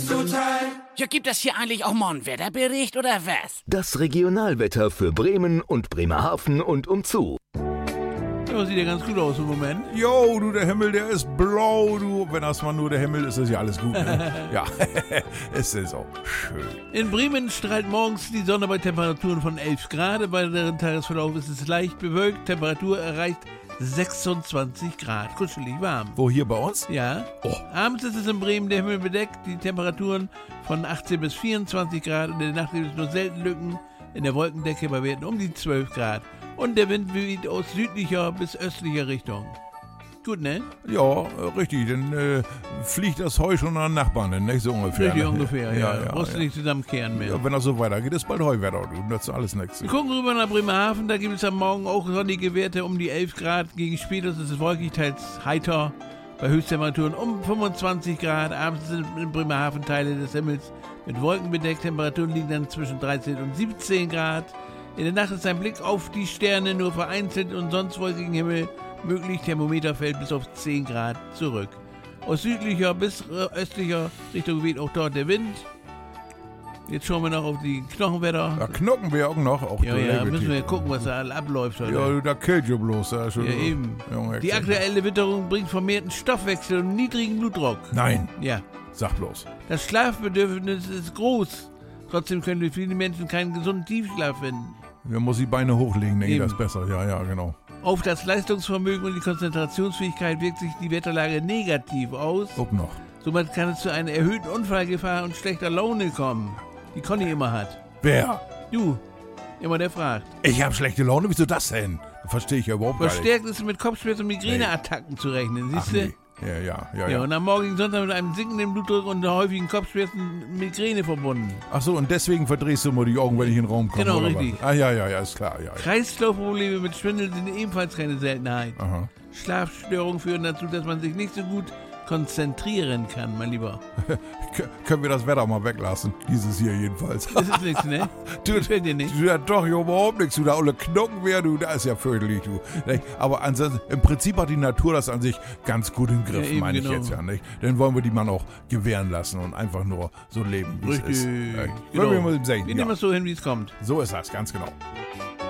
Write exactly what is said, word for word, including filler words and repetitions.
Ja, gibt es hier eigentlich auch mal einen Wetterbericht oder was? Das Regionalwetter für Bremen und Bremerhaven und umzu. Ja, sieht ja ganz gut aus im Moment. Jo, du, der Himmel, der ist blau, du. Wenn das mal nur der Himmel ist, ist ja alles gut. Ne? Ja, es ist auch schön. In Bremen strahlt morgens die Sonne bei Temperaturen von elf Grad. Bei deren Tagesverlauf ist es leicht bewölkt. Temperatur erreicht sechsundzwanzig Grad. Kuschelig warm. Wo, hier bei uns? Ja. Oh. Abends ist es in Bremen der Himmel bedeckt. Die Temperaturen von achtzehn bis vierundzwanzig Grad. In der Nacht gibt es nur selten Lücken in der Wolkendecke bei Werten um die zwölf Grad. Und der Wind weht aus südlicher bis östlicher Richtung. Gut, ne? Ja, richtig. Dann äh, fliegt das Heu schon an den Nachbarn, nicht so ungefähr. Richtig ne? ungefähr, ja. ja, ja Brauchst du ja. nicht zusammenkehren mehr. Ja, wenn das so weitergeht, ist bald Heuwetter. Du, das ist alles nichts. Wir gucken rüber nach Bremerhaven. Da gibt es am Morgen auch sonnige Werte um die elf Grad. Gegen später ist es wolkig, teils heiter. Bei Höchsttemperaturen um fünfundzwanzig Grad. Abends sind in Bremerhaven Teile des Himmels mit Wolken bedeckt. Temperaturen liegen dann zwischen dreizehn und siebzehn Grad. In der Nacht ist ein Blick auf die Sterne nur vereinzelt und sonst wolkigen Himmel möglich. Thermometer fällt bis auf zehn Grad zurück. Aus südlicher bis östlicher Richtung weht auch dort der Wind. Jetzt schauen wir noch auf die Knochenwetter. Da knocken wir auch noch. Auch Ja, ja, müssen wir gucken, was da abläuft heute. Ja, da killt ihr bloß. Ja, schon Ja, eben. Junge, Die aktuelle Witterung bringt vermehrten Stoffwechsel und niedrigen Blutdruck. Nein, Ja. sag bloß. Das Schlafbedürfnis ist groß. Trotzdem können viele Menschen keinen gesunden Tiefschlaf finden. Da muss die Beine hochlegen, denke ich, Eben. das ist besser. Ja, ja, genau. Auf das Leistungsvermögen und die Konzentrationsfähigkeit wirkt sich die Wetterlage negativ aus. Guck noch. Somit kann es zu einer erhöhten Unfallgefahr und schlechter Laune kommen, die Conny immer hat. Wer? Du, immer der fragt. Ich hab schlechte Laune? Wieso das denn? Verstehe ich ja überhaupt gar nicht. Verstärkt ist mit Kopfschmerzen und Migräneattacken zu rechnen, Ach, siehst du? nee. Ja, ja, ja, Ja, ja. und am morgigen Sonntag mit einem sinkenden Blutdruck und häufigen Kopfschmerzen Migräne verbunden. Ach so, und deswegen verdrehst du immer die Augen, wenn ich in den Raum komme. Genau, oder richtig. Was? Ah, ja, ja, ja, ist klar. Ja, ja. Kreislaufprobleme mit Schwindel sind ebenfalls keine Seltenheit. Aha. Schlafstörungen führen dazu, dass man sich nicht so gut konzentrieren kann, mein Lieber. K können wir das Wetter mal weglassen? Dieses hier jedenfalls. Das ist nichts, ne? Du, Gefällt dir nicht? du, ja, doch, ja, überhaupt nichts. Du, da alle Knochen wär, du, da ist ja fürchterlich, du. Nicht? Aber ansonsten, im Prinzip hat die Natur das an sich ganz gut im Griff, Ja, eben, meine ich genau. jetzt ja nicht. Dann wollen wir die mal auch gewähren lassen und einfach nur so leben, wie Richtig. es ist. Äh, Genau. wollen wir mal sehen, Wir ja. nehmen es so hin, wie es kommt. So ist das, ganz genau.